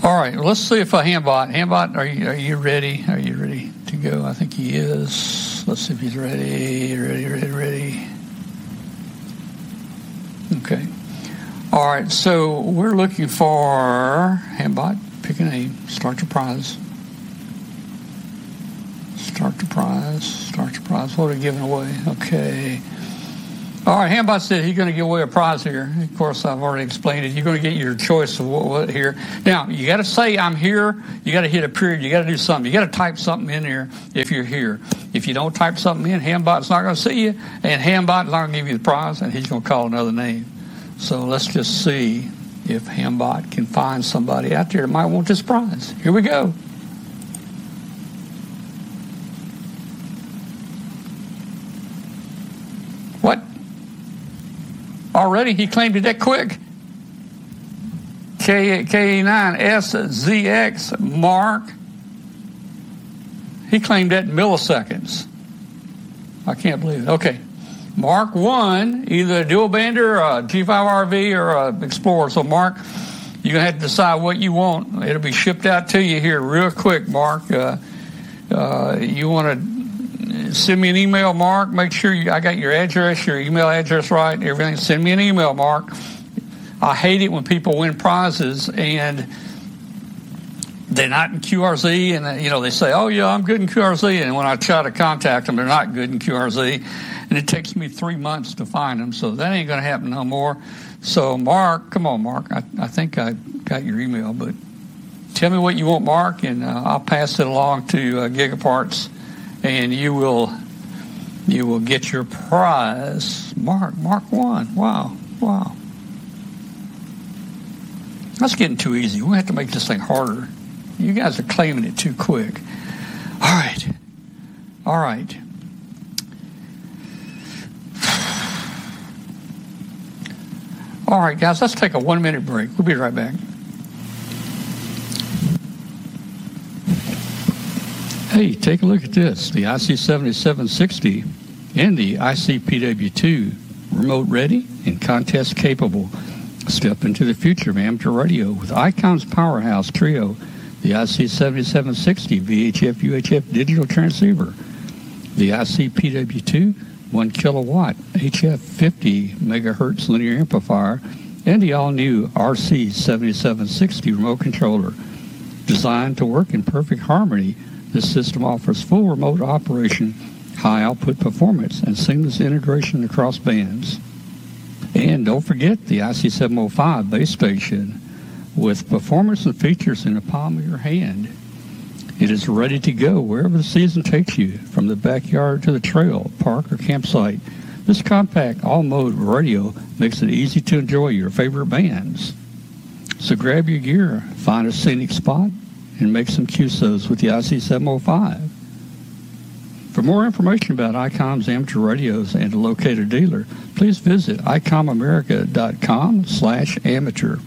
All right, let's see if Hambot, are you ready? Are you ready to go? I think he is. Let's see if he's ready. Ready. Okay. All right, so we're looking for Hambot. Pick a name. Start your prize. Start your prize. What are we giving away? Okay. All right, Hambot said he's going to give away a prize here. Of course, I've already explained it. You're going to get your choice of what here. Now, you got to say, I'm here. You got to hit a period. You got to do something. You got to type something in there if you're here. If you don't type something in, Hambot's not going to see you, and Hambot's not going to give you the prize, and he's going to call another name. So let's just see if Hambot can find somebody out there that might want this prize. Here we go. What? Already he claimed it that quick. K9SZX Mark. He claimed that in milliseconds. I can't believe it. Okay. Mark won either a dual bander, a G5RV, or an Explorer. So, Mark, you're going to have to decide what you want. It'll be shipped out to you here real quick, Mark. You want to send me an email, Mark. Make sure I got your address, your email address right, everything. Send me an email, Mark. I hate it when people win prizes and they're not in QRZ, and they say, "Oh yeah, I'm good in QRZ," and when I try to contact them, they're not good in QRZ, and it takes me 3 months to find them. So that ain't going to happen no more. So, Mark, come on, Mark. I think I got your email, but tell me what you want, Mark, and I'll pass it along to Gigaparts. And you will get your prize. Mark won. Wow. That's getting too easy. We'll have to make this thing harder. You guys are claiming it too quick. All right. All right, guys, let's take a 1-minute break. We'll be right back. Hey, take a look at this. The IC7760 and the ICPW2 remote ready and contest capable. Step into the future of amateur radio with ICOM's powerhouse trio, the IC7760 VHF UHF digital transceiver, the ICPW2 1 kilowatt HF 50 megahertz linear amplifier, and the all-new RC7760 remote controller. Designed to work in perfect harmony, this system offers full remote operation, high output performance, and seamless integration across bands. And don't forget the IC705 base station with performance and features in the palm of your hand. It is ready to go wherever the season takes you, from the backyard to the trail, park, or campsite. This compact all-mode radio makes it easy to enjoy your favorite bands. So grab your gear, find a scenic spot, and make some QSOs with the IC705. For more information about ICOM's amateur radios and to locate a dealer, please visit icomamerica.com/amateur.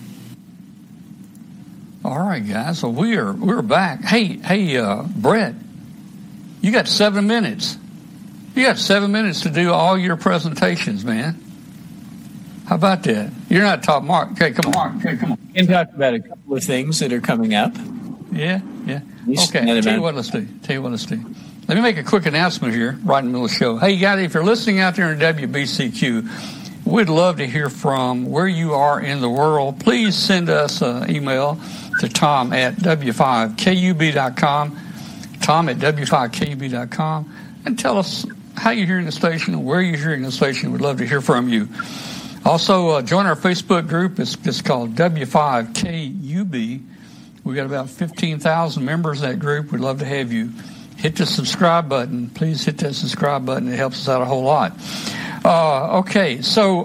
All right, guys, so we're back. Hey, Brett, you got 7 minutes. You got 7 minutes to do all your presentations, man. How about that? You're not top Mark. Okay, come on. We can talk about a couple of things that are coming up. Yeah. Okay, tell you what, let's do. Let me make a quick announcement here, right in the middle of the show. Hey, guys, if you're listening out there in WBCQ, we'd love to hear from where you are in the world. Please send us an email to Tom at W5KUB.com, Tom at W5KUB.com, and tell us how you're hearing the station and where you're hearing the station. We'd love to hear from you. Also, join our Facebook group. It's called W5KUB. We've got about 15,000 members in that group. We'd love to have you. Hit the subscribe button. Please hit that subscribe button. It helps us out a whole lot. Okay, so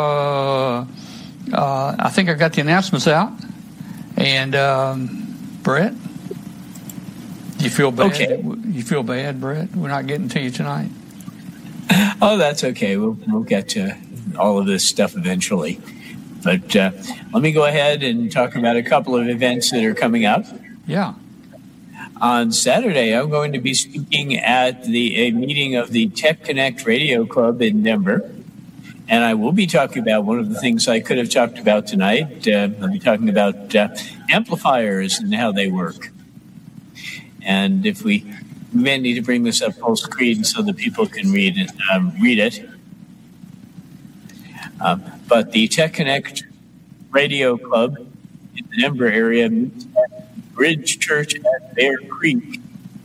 I think I got the announcements out. And Brett, do you feel bad? Okay. You feel bad, Brett? We're not getting to you tonight. Oh, that's okay. We'll get to all of this stuff eventually. But let me go ahead and talk about a couple of events that are coming up. Yeah. On Saturday, I'm going to be speaking at a meeting of the Tech Connect Radio Club in Denver. And I will be talking about one of the things I could have talked about tonight. I'll be talking about amplifiers and how they work. And if we may need to bring this up full screen so that people can read it. But the Tech Connect Radio Club in the Denver area meets at Bridge Church at Bear Creek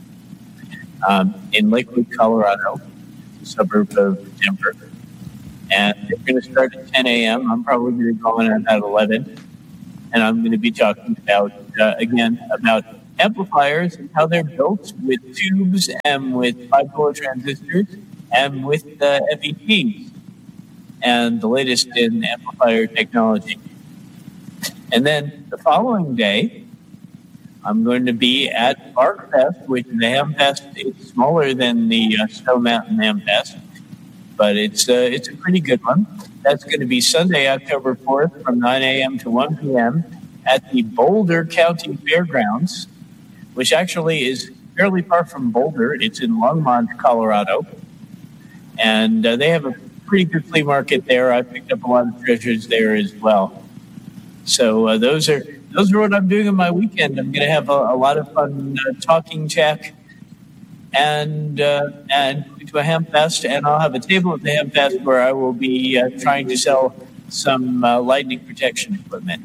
in Lakewood, Colorado, a suburb of Denver. And they're going to start at 10 a.m. I'm probably going to go on at about 11. And I'm going to be talking about, about amplifiers and how they're built with tubes and with bipolar transistors and with FETs and the latest in amplifier technology. And then the following day, I'm going to be at BarkFest, which is the Hamfest. It's smaller than the Snow Mountain Hamfest, but it's a pretty good one. That's going to be Sunday, October 4th from 9 a.m. to 1 p.m. at the Boulder County Fairgrounds, which actually is fairly far from Boulder. It's in Longmont, Colorado. And they have a pretty good flea market there. I picked up a lot of treasures there as well. So those are what I'm doing on my weekend. I'm going to have a lot of fun talking tech and going to a Hamfest. And I'll have a table at the Hamfest where I will be trying to sell some lightning protection equipment.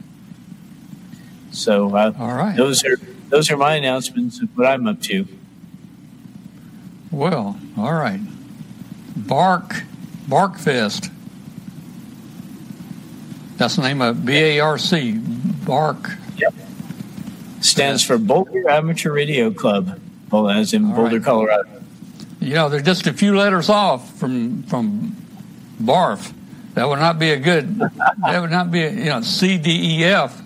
So all right. Those are my announcements of what I'm up to. Well, all right. BarkFest. That's the name of BARC. Bark. Yep. Stands for Boulder Amateur Radio Club, as in Boulder, right. Colorado. You know, they're just a few letters off from BARF. That would not be a good. That would not be CDEF.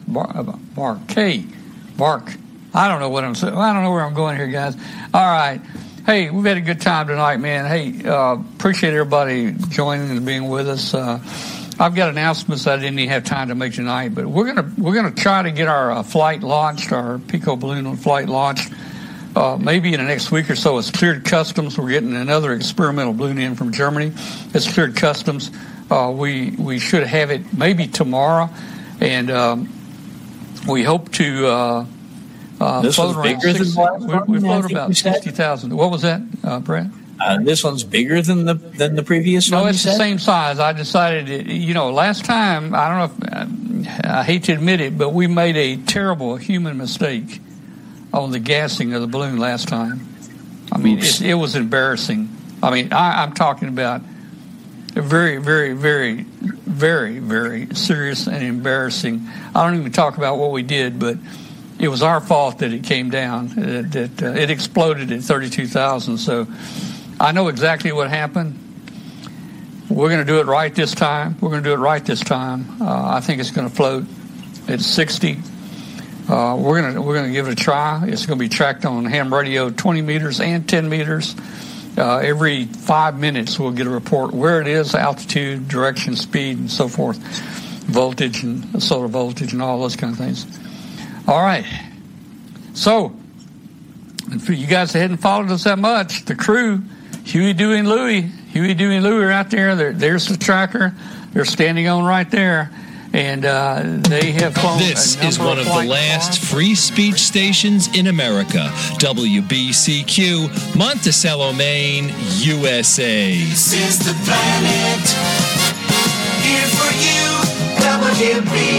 Bark. I don't know what I'm saying. I don't know where I'm going here, guys. All right. Hey, we've had a good time tonight, man. Hey, appreciate everybody joining and being with us. I've got announcements I didn't even have time to make tonight, but we're gonna try to get our flight launched, our Pico balloon flight launched, maybe in the next week or so. It's cleared customs. We're getting another experimental balloon in from Germany. It's cleared customs. We should have it maybe tomorrow, and we hope to this float one's bigger than the last one. We float about 60,000. What was that, Brett? This one's bigger than the previous one. No, it's the same size. I decided, last time, I don't know if, I hate to admit it, but we made a terrible human mistake on the gassing of the balloon last time. I mean, it was embarrassing. I mean, I'm talking about a very, very, very, very, very serious and embarrassing. I don't even talk about what we did, but it was our fault that it came down, that it exploded at 32,000. So I know exactly what happened. We're going to do it right this time. I think it's going to float at 60. We're going to give it a try. It's going to be tracked on ham radio 20 meters and 10 meters. Every 5 minutes we'll get a report where it is, altitude, direction, speed, and so forth, voltage and solar voltage and all those kind of things. All right. So, for you guys that hadn't followed us that much, the crew, Huey, Dewey, and Louie are out there. There's the tracker. They're standing on right there. And they have flown. This is one of the last free speech stations in America. WBCQ, Monticello, Maine, USA. This is the planet here for you.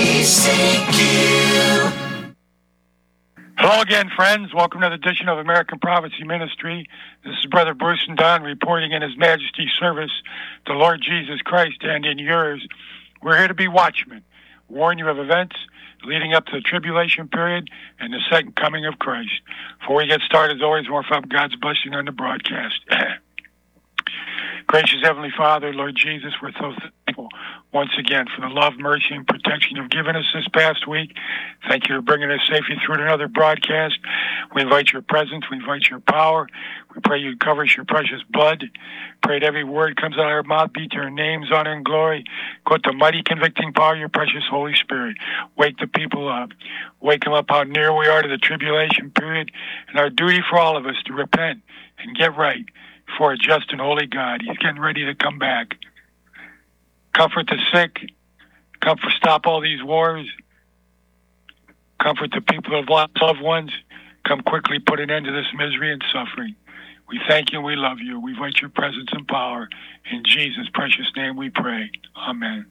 WBCQ. Hello again, friends. Welcome to the edition of American Prophecy Ministry. This is Brother Bruce and Don reporting in His Majesty's service, the Lord Jesus Christ, and in yours. We're here to be watchmen, warn you of events leading up to the tribulation period and the second coming of Christ. Before we get started, as always, more from God's blessing on the broadcast. Gracious Heavenly Father, Lord Jesus, we're so thankful once again for the love, mercy, and protection you've given us this past week. Thank you for bringing us safely through another broadcast. We invite your presence. We invite your power. We pray you cover us your precious blood. Pray that every word comes out of our mouth be to your name's honor and glory. Go to the mighty convicting power of your precious Holy Spirit. Wake the people up. Wake them up how near we are to the tribulation period, and our duty for all of us to repent and get right for a just and holy God. He's getting ready to come back. Comfort the sick. Stop all these wars. Comfort the people who have lost loved ones. Come quickly put an end to this misery and suffering. We thank you and we love you. We invite your presence and power. In Jesus' precious name we pray. Amen.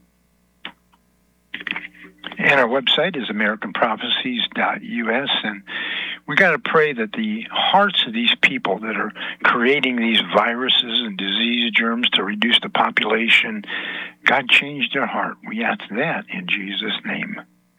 And our website is AmericanProphecies.us. And we got to pray that the hearts of these people that are creating these viruses and disease germs to reduce the population, God change their heart. We ask that in Jesus' name.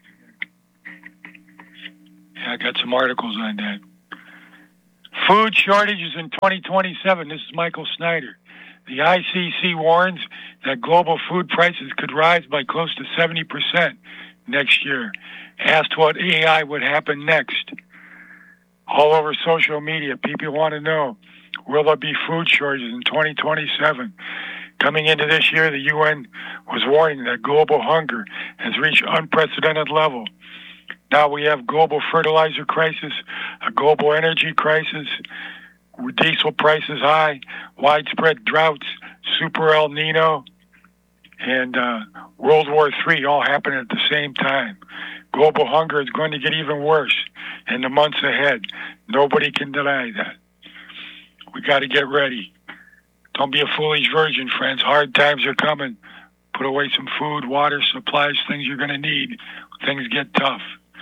Yeah, I got some articles on that. Food shortages in 2027. This is Michael Snyder. The ICC warns that global food prices could rise by close to 70% next year. Asked what AI would happen next. All over social media, people want to know, will there be food shortages in 2027? Coming into this year, the UN was warning that global hunger has reached unprecedented level. Now we have global fertilizer crisis, a global energy crisis, diesel prices high, widespread droughts, Super El Nino, and World War III all happening at the same time. Global hunger is going to get even worse in the months ahead. Nobody can deny that. We got to get ready. Don't be a foolish virgin, friends. Hard times are coming. Put away some food, water, supplies, things you're going to need. Things get tough.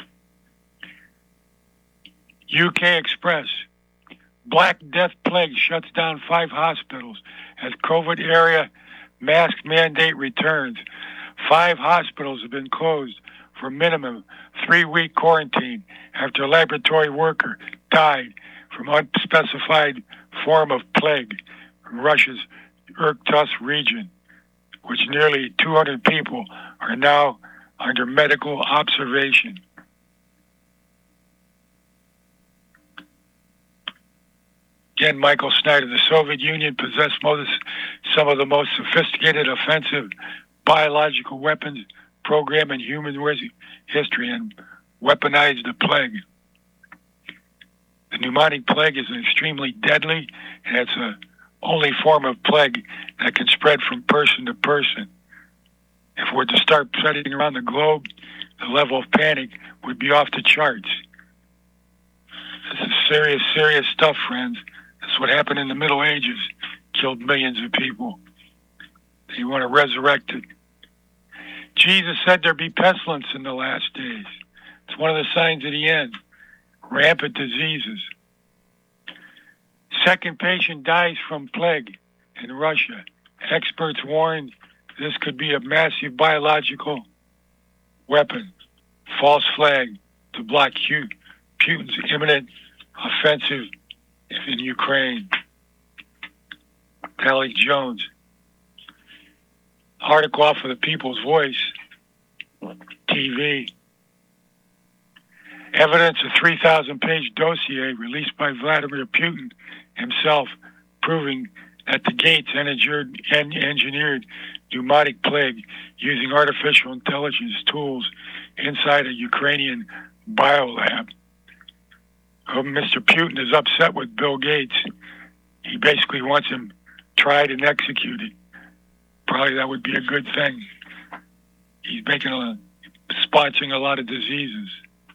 UK Express. Black Death Plague shuts down 5 hospitals as COVID area mask mandate returns. 5 hospitals have been closed for minimum 3-week quarantine after a laboratory worker died from unspecified form of plague in Russia's Irkutsk region, which nearly 200 people are now under medical observation. Again, Michael Snyder, the Soviet Union possessed some of the most sophisticated offensive biological weapons program in human history and weaponized the plague. The pneumonic plague is extremely deadly, and it's the only form of plague that can spread from person to person. If we're to start spreading around the globe, the level of panic would be off the charts. This is serious, serious stuff, friends. That's what happened in the Middle Ages. Killed millions of people. They want to resurrect it. Jesus said there'd be pestilence in the last days. It's one of the signs of the end. Rampant diseases. Second patient dies from plague in Russia. Experts warn this could be a massive biological weapon. False flag to block Putin's imminent offensive in Ukraine. Alex Jones. Article off of the People's Voice TV. Evidence, a 3,000-page dossier released by Vladimir Putin himself, proving that the Gates engineered pneumonic plague using artificial intelligence tools inside a Ukrainian biolab. Mr. Putin is upset with Bill Gates. He basically wants him tried and executed. Probably that would be a good thing. He's sponsoring a lot of diseases.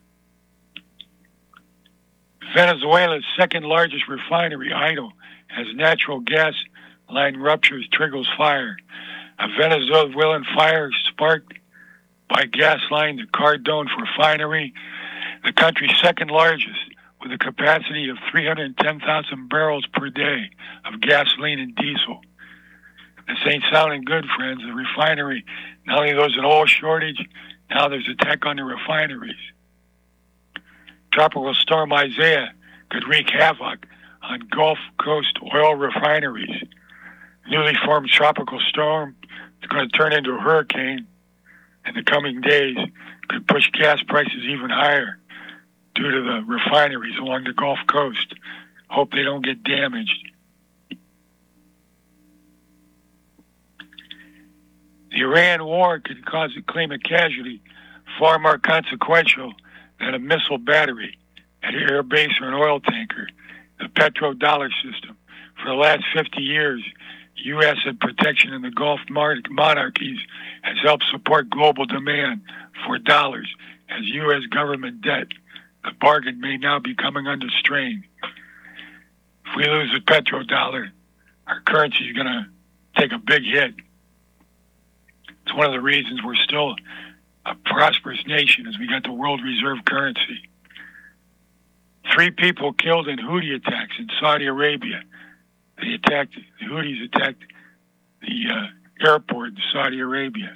Venezuela's second largest refinery idle as natural gas line ruptures triggers fire. A Venezuelan fire sparked by gas line at Cardones refinery, the country's second largest, with a capacity of 310,000 barrels per day of gasoline and diesel. This ain't sounding good, friends. The refinery, not only there's an oil shortage, now there's attack on the refineries. Tropical storm Isaiah could wreak havoc on Gulf Coast oil refineries. Newly formed tropical storm is going to turn into a hurricane in the coming days, could push gas prices even higher due to the refineries along the Gulf Coast. Hope they don't get damaged. The Iran war could claim a casualty far more consequential than a missile battery at an air base or an oil tanker. The petrodollar system. For the last 50 years, U.S. protection in the Gulf monarchies has helped support global demand for dollars as U.S. government debt. The bargain may now be coming under strain. If we lose the petrodollar, our currency is going to take a big hit. It's one of the reasons we're still a prosperous nation, is we got the world reserve currency. 3 people killed in Houthi attacks in Saudi Arabia. The Houthis attacked the airport in Saudi Arabia.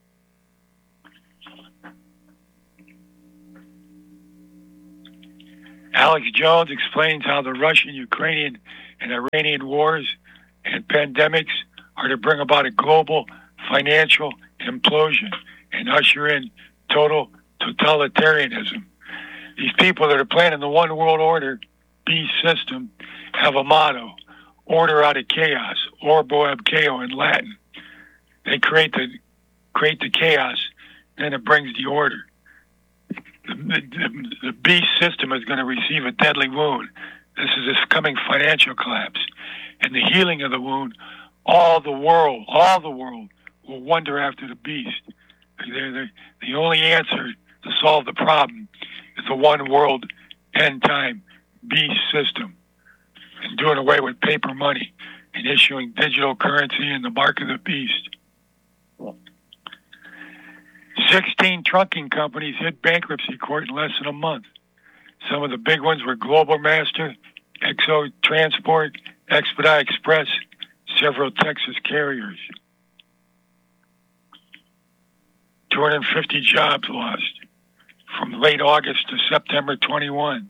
Alex Jones explains how the Russian, Ukrainian, and Iranian wars and pandemics are to bring about a global financial implosion and usher in total totalitarianism. These people that are planning the one world order beast system have a motto: order out of chaos, orbo ab chao in Latin. They create the chaos, then it brings the order. The beast system is going to receive a deadly wound. This is this coming financial collapse. And the healing of the wound, all the world will wonder after the beast. The only answer to solve the problem is the one world end time beast system, and doing away with paper money and issuing digital currency in the mark of the beast. 16 trucking companies hit bankruptcy court in less than a month. Some of the big ones were Global Master, Exo Transport, Expedite Express, several Texas carriers. 250 jobs lost from late August to September 21.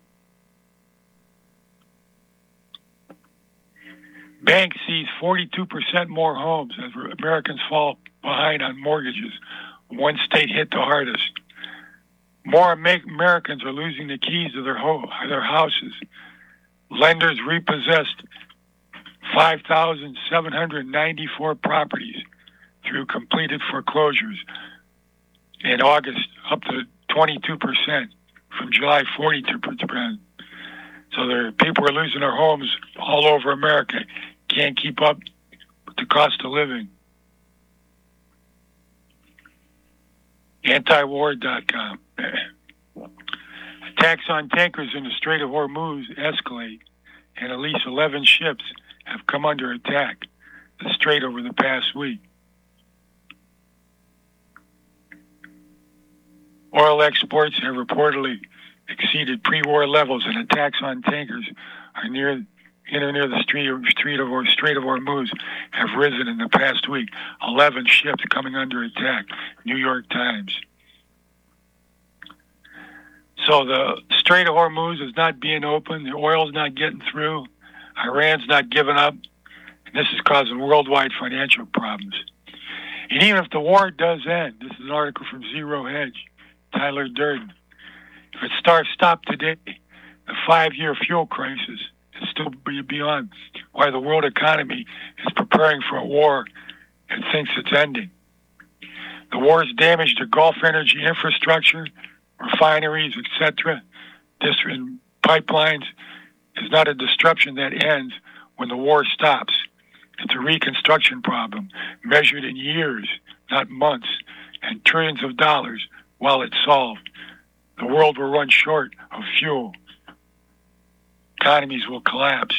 Banks seize 42% more homes as Americans fall behind on mortgages. One state hit the hardest. More Americans are losing the keys to their houses. Lenders repossessed 5,794 properties through completed foreclosures in August, up to 22%, from July 42%. So people are losing their homes all over America. Can't keep up with the cost of living. Antiwar.com. Attacks on tankers in the Strait of Hormuz escalate, and at least 11 ships have come under attack the strait over the past week. Oil exports have reportedly exceeded pre-war levels, and attacks on tankers are near the Strait of Hormuz have risen in the past week. 11 ships coming under attack. New York Times. So the Strait of Hormuz is not being opened. The oil's not getting through. Iran's not giving up. And this is causing worldwide financial problems. And even if the war does end, this is an article from Zero Hedge, Tyler Durden. If it stopped today, the 5-year fuel crisis is still beyond why the world economy is preparing for a war and thinks it's ending. The war's damage to Gulf energy infrastructure, refineries, etc., pipelines is not a disruption that ends when the war stops. It's a reconstruction problem measured in years, not months, and trillions of dollars while it's solved. The world will run short of fuel. Economies will collapse.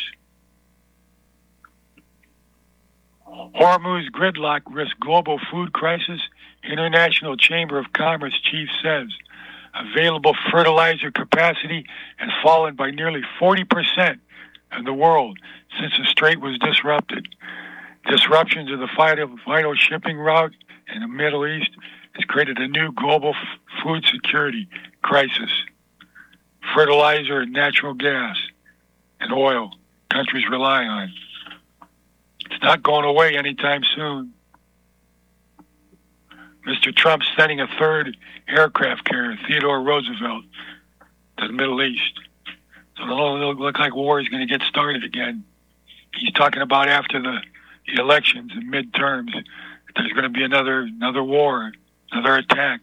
Hormuz gridlock risks global food crisis. International Chamber of Commerce chief says available fertilizer capacity has fallen by nearly 40% in the world since the strait was disrupted. Disruptions of the vital shipping route in the Middle East has created a new global food security crisis. Fertilizer and natural gas and oil countries rely on. It's not going away anytime soon. Mr. Trump's sending a third aircraft carrier, Theodore Roosevelt, to the Middle East. So it'll look like war is going to get started again. He's talking about after the elections and midterms, there's going to be another war, another attack.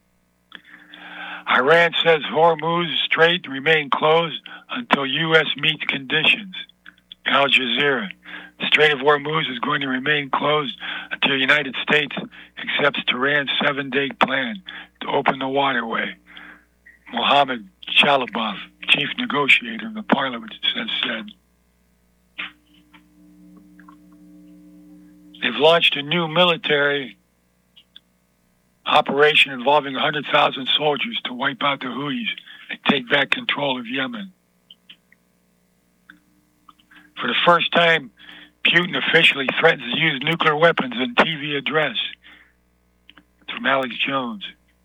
Iran says Hormuz Strait remain closed until U.S. meets conditions. Al Jazeera. The Strait of Hormuz is going to remain closed until the United States accepts Tehran's 7-day plan to open the waterway. Mohammed Chalabov, chief negotiator of the parliament, has said. They've launched a new military operation involving 100,000 soldiers to wipe out the Houthis and take back control of Yemen. For the first time, Putin officially threatens to use nuclear weapons in TV address. From Alex Jones.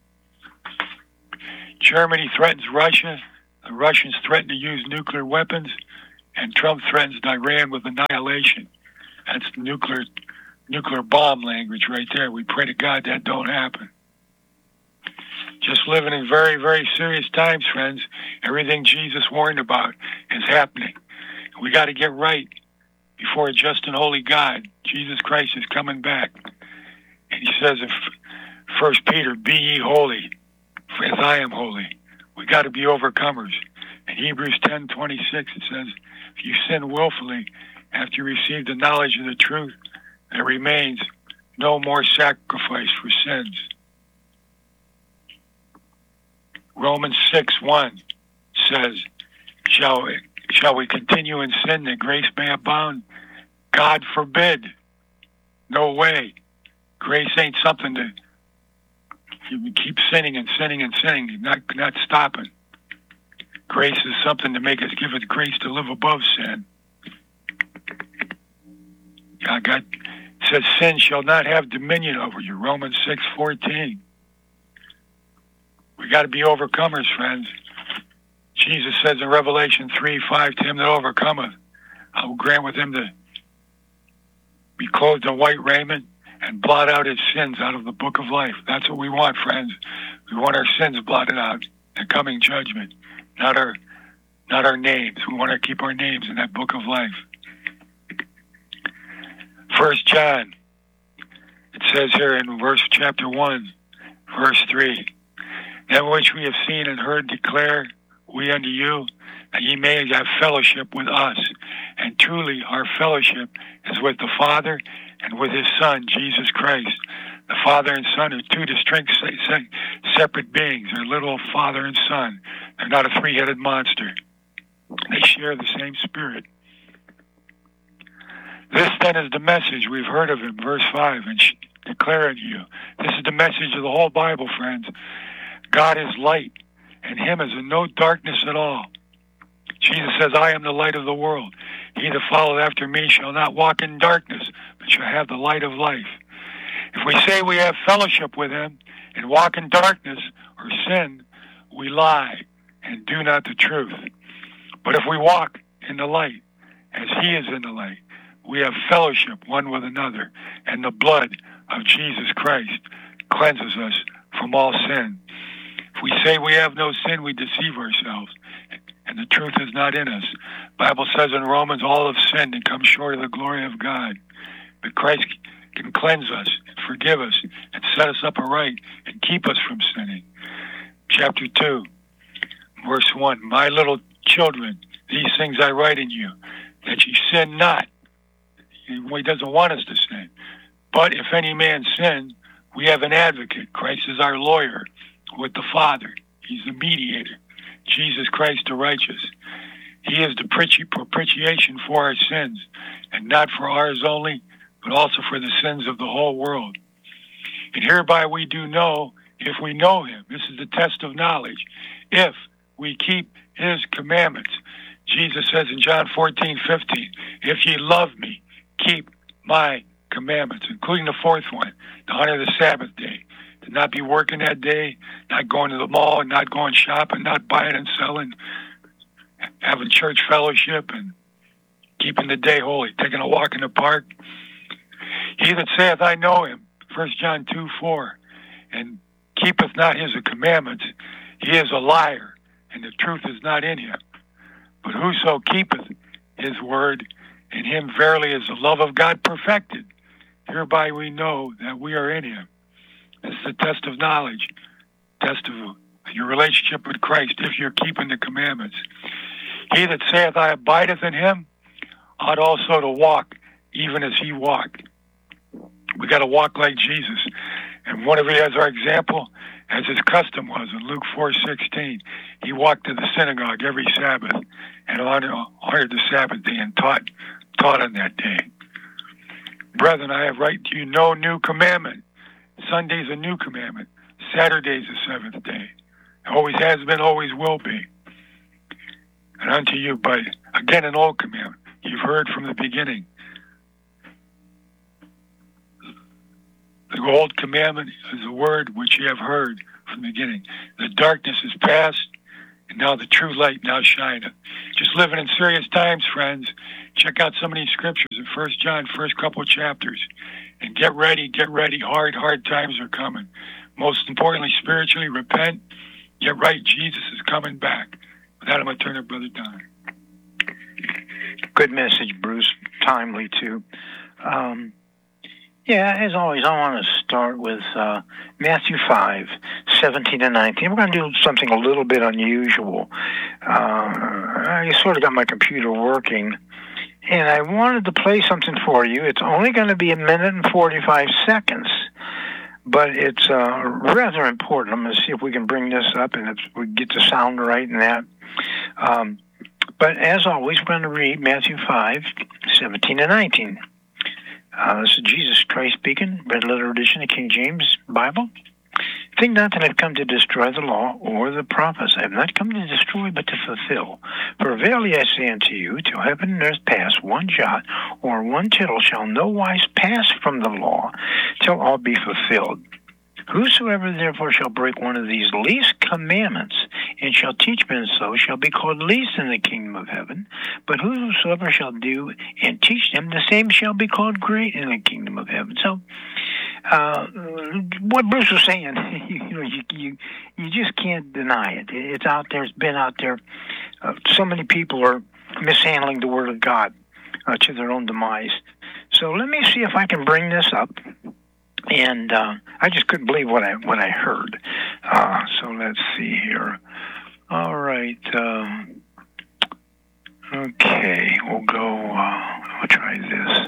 Germany threatens Russia. The Russians threaten to use nuclear weapons. And Trump threatens Iran with annihilation. That's nuclear bomb language right there. We pray to God that don't happen. Just living in very, very serious times, friends. Everything Jesus warned about is happening. We got to get right before a just and holy God. Jesus Christ is coming back. And he says in 1 Peter, be ye holy, for as I am holy. We got to be overcomers. In Hebrews 10:26, it says, if you sin willfully after you receive the knowledge of the truth, there remains no more sacrifice for sins. Romans 6:1 says, Shall we continue in sin that grace may abound? God forbid. No way. Grace ain't something to you keep sinning and sinning and sinning, not stopping. Grace is something to make us give us grace to live above sin. God says sin shall not have dominion over you. Romans 6:14. We got to be overcomers, friends. Jesus says in Revelation 3:5, to him that overcometh, I will grant with him to be clothed in white raiment and blot out his sins out of the book of life. That's what we want, friends. We want our sins blotted out in the coming judgment, not our names. We want to keep our names in that book of life. 1 John, it says here in chapter 1, verse 3, that which we have seen and heard declare we unto you, that ye may have fellowship with us. And truly our fellowship is with the Father and with his Son, Jesus Christ. The Father and Son are two distinct separate beings. They're little Father and Son. They're not a three-headed monster. They share the same Spirit. This then is the message we've heard of him, verse 5, and declare unto you. This is the message of the whole Bible, friends. God is light, and him is in no darkness at all. Jesus says, I am the light of the world. He that followeth after me shall not walk in darkness, but shall have the light of life. If we say we have fellowship with him and walk in darkness or sin, we lie and do not the truth. But if we walk in the light, as he is in the light, we have fellowship one with another, and the blood of Jesus Christ cleanses us from all sin. If we say we have no sin, we deceive ourselves, and the truth is not in us. The Bible says in Romans, all have sinned and come short of the glory of God. But Christ can cleanse us, and forgive us, and set us up aright, and keep us from sinning. Chapter 2, verse 1, my little children, these things I write in you, that ye sin not. He doesn't want us to sin. But if any man sin, we have an advocate. Christ is our lawyer with the Father. He's the mediator. Jesus Christ the righteous. He is the propitiation for our sins, and not for ours only, but also for the sins of the whole world. And hereby we do know, if we know him, this is the test of knowledge, if we keep his commandments. Jesus says in John 14:15, if ye love me, keep my commandments, including the fourth one, to honor the Sabbath day, to not be working that day, not going to the mall, and not going shopping, not buying and selling, having church fellowship, and keeping the day holy, taking a walk in the park. He that saith, I know him, 1 John 2:4, and keepeth not his commandments, he is a liar, and the truth is not in him. But whoso keepeth his word, in him verily is the love of God perfected. Hereby we know that we are in him. This is the test of knowledge, test of your relationship with Christ, if you're keeping the commandments. He that saith, I abideth in him, ought also to walk even as he walked. We got to walk like Jesus. And one of it as our example, as his custom was in Luke 4:16, he walked to the synagogue every Sabbath and honored the Sabbath day and taught on that day. Brethren, I have written to you no new commandment. Sunday's a new commandment. Saturday's the seventh day. Always has been, always will be. And unto you, but again, an old commandment. You've heard from the beginning. The old commandment is the word which you have heard from the beginning. The darkness is past, and now the true light now shineth. Just living in serious times, friends. Check out some of these scriptures in 1 John, first couple of chapters. And get ready. Hard times are coming. Most importantly, spiritually, repent. Get right. Jesus is coming back. With that, I'm going to turn it to Brother Don. Good message, Bruce. Timely, too. As always, I want to start with Matthew 5:17 and 19. We're going to do something a little bit unusual. I sort of got my computer working, and I wanted to play something for you. It's only going to be 1 minute and 45 seconds, but it's rather important. I'm going to see if we can bring this up and if we get the sound right and that. But as always, we're going to read Matthew 5:17 and 19. This is Jesus Christ speaking, Red Letter Edition of King James Bible. Think not that I've come to destroy the law or the prophets. I have not come to destroy, but to fulfill. For verily I say unto you, till heaven and earth pass, one jot or one tittle shall no wise pass from the law, till all be fulfilled. Whosoever therefore shall break one of these least commandments, and shall teach men so, shall be called least in the kingdom of heaven. But whosoever shall do and teach them, the same shall be called great in the kingdom of heaven. So, what Bruce was saying, you just can't deny it. It's out there. It's been out there. So many people are mishandling the Word of God to their own demise. So let me see if I can bring this up. And I just couldn't believe what I heard. So let's see here. All right. Okay, we'll go. I'll try this.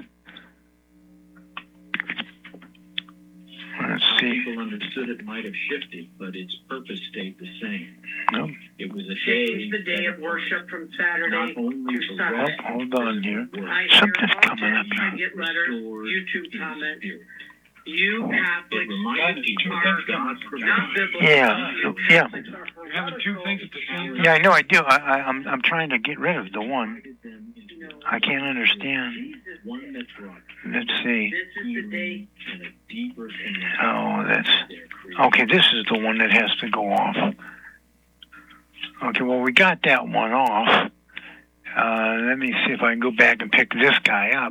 Let's see. People understood it might have shifted, but its purpose stayed the same. No. It was a day. Changed the day of worship from Saturday to Sunday. Hold on here. Something's coming up here. I get letters, YouTube comments. You Catholics are not biblical. Yeah. You're having two things at the same time. Yeah, I know I do. I'm trying to get rid of the one. I can't understand. Let's see. This is the day. Oh, that's... Okay, this is the one that has to go off. Okay, well, we got that one off. Let me see if I can go back and pick this guy up.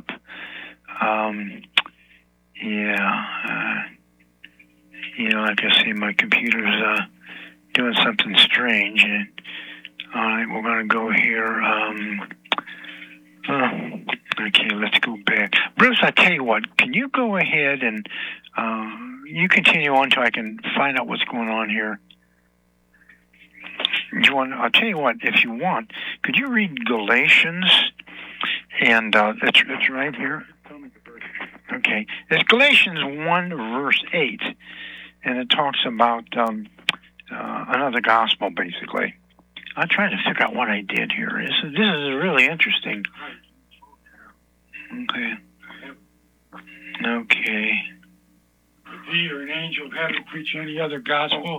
Like I say, my computer's doing something strange. And, all right, we're going to go here. Okay, let's go back. Bruce, I tell you what, can you go ahead and you continue on until I can find out what's going on here? I'll tell you what, if you want, could you read Galatians? And it's right here. Okay, it's Galatians 1, verse 8, and it talks about another gospel, basically. I'm trying to figure out what I did here. This is really interesting. Okay. Thee or an angel of heaven preach any other gospel.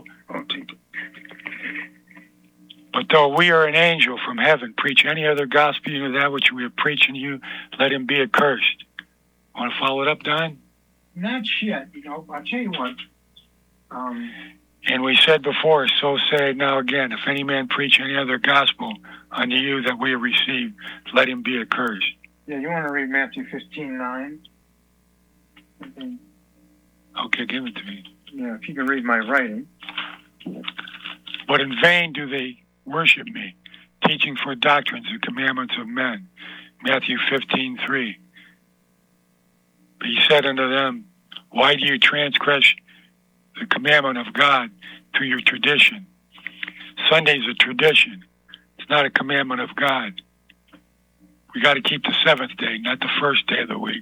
But though we are an angel from heaven, preach any other gospel, that which we are preaching to you, let him be accursed. Want to follow it up, Don? Not yet. I'll tell you what. And we said before, so say it now again, if any man preach any other gospel unto you that we have received, let him be accursed. Yeah, you want to read Matthew 15:9? Okay, give it to me. Yeah, if you can read my writing. But in vain do they worship me, teaching for doctrines and commandments of men. Matthew 15:3. But he said unto them, why do you transgress the commandment of God through your tradition? Sunday's a tradition. It's not a commandment of God. we got to keep the seventh day, not the first day of the week.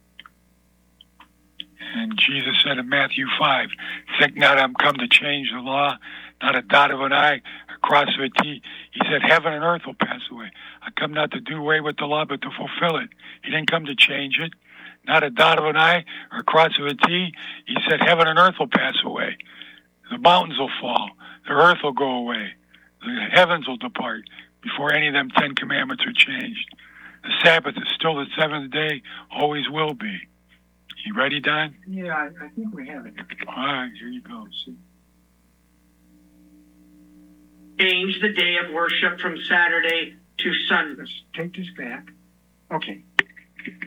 And Jesus said in Matthew 5, think not I'm come to change the law, not a dot of an I, a cross of a T. He said heaven and earth will pass away. I come not to do away with the law, but to fulfill it. He didn't come to change it. Not a dot of an I or a cross of a T. He said heaven and earth will pass away. The mountains will fall. The earth will go away. The heavens will depart before any of them 10 commandments are changed. The Sabbath is still the seventh day, always will be. You ready, Don? Yeah, I think we have it. All right, here you go. Change the day of worship from Saturday to Sunday. Let's take this back. Okay.